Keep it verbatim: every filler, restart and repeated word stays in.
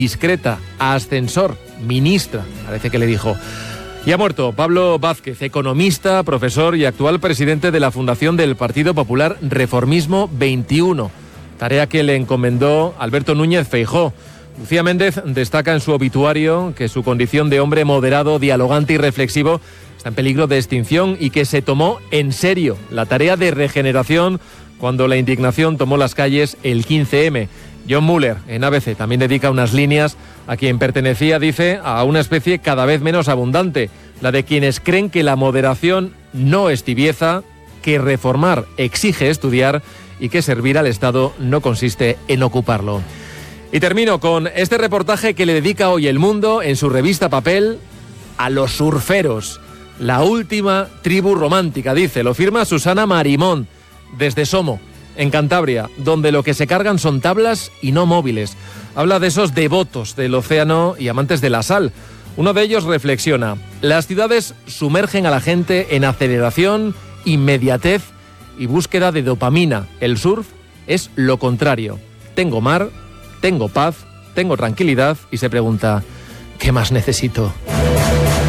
discreta, ascensor, ministra, parece que le dijo. Y ha muerto Pablo Vázquez, economista, profesor y actual presidente de la Fundación del Partido Popular Reformismo veintiuno, tarea que le encomendó Alberto Núñez Feijóo. Lucía Méndez destaca en su obituario que su condición de hombre moderado, dialogante y reflexivo está en peligro de extinción y que se tomó en serio la tarea de regeneración cuando la indignación tomó las calles el quince eme. John Muller, en A B C, también dedica unas líneas a quien pertenecía, dice, a una especie cada vez menos abundante, la de quienes creen que la moderación no es tibieza, que reformar exige estudiar y que servir al Estado no consiste en ocuparlo. Y termino con este reportaje que le dedica hoy El Mundo en su revista Papel a los surferos. La última tribu romántica, dice, lo firma Susana Marimón, desde Somo, en Cantabria, donde lo que se cargan son tablas y no móviles. Habla de esos devotos del océano y amantes de la sal. Uno de ellos reflexiona: las ciudades sumergen a la gente en aceleración, inmediatez y búsqueda de dopamina. El surf es lo contrario. Tengo mar, tengo paz, tengo tranquilidad y se pregunta: ¿qué más necesito?